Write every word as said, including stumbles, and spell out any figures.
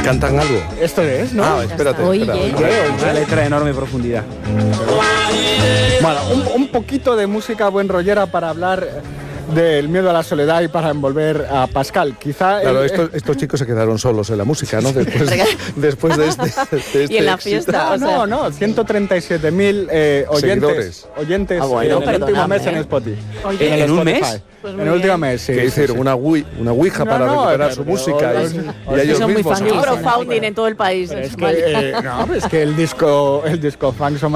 ¿Cantan algo? Esto es, ¿no? Ah, espérate, Oye. espérate. Una letra de enorme profundidad. Bueno, un, un poquito de música buen rollera para hablar del miedo a la soledad y para envolver a Pascal. Quizá Claro, el- estos, estos chicos se quedaron solos en la música, ¿no? Después, después de este, de este Y en la éxito. fiesta. No, o sea- no, no, ciento treinta y siete mil eh, oyentes, Seguidores. oyentes Ah, bueno, en el último perdonadme, mes en ¿eh? Spotify. Oye, el ¿en un Spotify. mes? Pues en muy el último bien. mes, sí. Que sí, hicieron sí. una, wi- una ouija No, para no, recuperar pero- su pero- música pero- y, sí. y Sí, ellos son muy mismos. fan. Un se- crowdfunding en todo el país. Pero es Vale. que, eh, no, es que el disco, el disco funk son